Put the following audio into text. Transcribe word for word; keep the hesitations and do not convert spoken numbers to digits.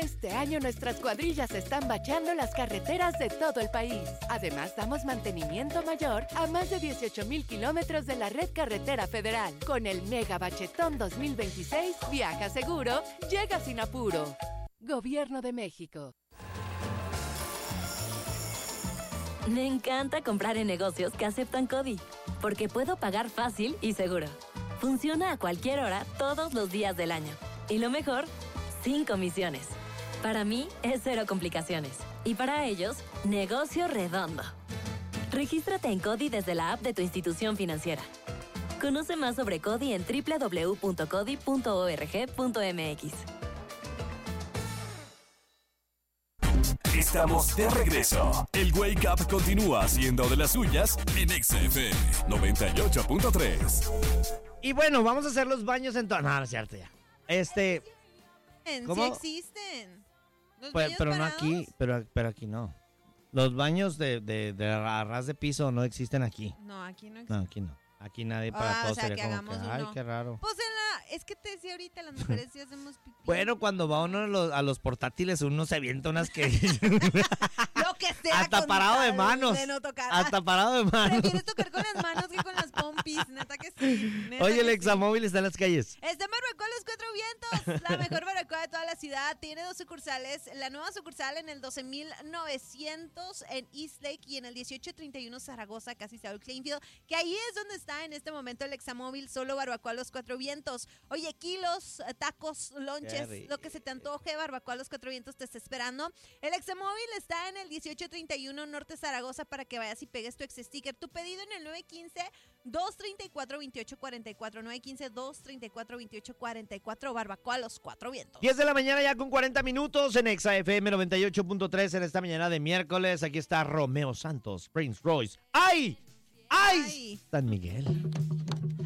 Este año nuestras cuadrillas están bacheando las carreteras de todo el país. Además, damos mantenimiento mayor a más de dieciocho mil kilómetros de la red carretera federal. Con el Mega Bachetón dos mil veintiséis, viaja seguro, llega sin apuro. Gobierno de México. Me encanta comprar en negocios que aceptan CODI, porque puedo pagar fácil y seguro. Funciona a cualquier hora, todos los días del año. Y lo mejor, sin comisiones. Para mí, es cero complicaciones. Y para ellos, negocio redondo. Regístrate en CODI desde la app de tu institución financiera. Conoce más sobre CODI en doble u doble u doble u punto codi punto org punto m x. Estamos de regreso. El Wake Up continúa haciendo de las suyas en Exa F M noventa y ocho punto tres. Y bueno, vamos a hacer los baños en todo. No, no es cierto ya. Este. ¿Cómo? Sí existen. Pues, pero parados? No aquí, pero, pero aquí no. Los baños de, de, de a ras de piso no existen aquí. No, aquí no existen. No, aquí no. Aquí nadie para ah, todo o sea, sería que como que, uno. ay, qué raro. Pues en la, es que te decía ahorita, las mujeres sí hacemos pipí. Bueno, cuando va uno a los, a los portátiles, uno se avienta unas que... Lo que sea. Hasta parado de manos. De no tocar. Hasta parado de manos. Prefieres tocar con las manos que con las pompis, neta que sí. Neta Oye, que el Examóvil sí. está en las calles. Está en Barbacoa Los Cuatro Vientos, la mejor barbacoa de toda la ciudad. Tiene dos sucursales. La nueva sucursal en el doce mil novecientos en East Lake y en el dieciocho treinta y uno Zaragoza, casi South Plainfield, que ahí es donde está en este momento el Examóvil, solo Barbacoa Los Cuatro Vientos. Oye, kilos, tacos, lonches, lo que se te antoje, Barbacoa Los Cuatro Vientos te está esperando. El Examóvil está en el dieciocho treinta y uno Norte Zaragoza para que vayas y pegues tu ex sticker. Tu pedido en el nueve uno cinco, dos tres cuatro, dos ocho cuatro cuatro, nueve uno cinco, dos tres cuatro, dos ocho cuatro cuatro, Barbacoa Los Cuatro Vientos. diez de la mañana ya con cuarenta minutos en Exa F M noventa y ocho punto tres en esta mañana de miércoles. Aquí está Romeo Santos, Prince Royce. ¡Ay! ¡Ay! Ay. San Miguel.